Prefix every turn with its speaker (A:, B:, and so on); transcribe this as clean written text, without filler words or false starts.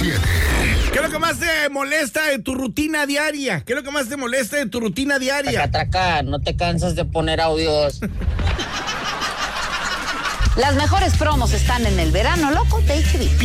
A: 7.
B: ¿Qué es lo que más te molesta de tu rutina diaria? ¿Qué es lo que más te molesta de tu rutina diaria?
C: Traca, no te cansas de poner audios.
D: Las mejores promos están en el verano loco de HB.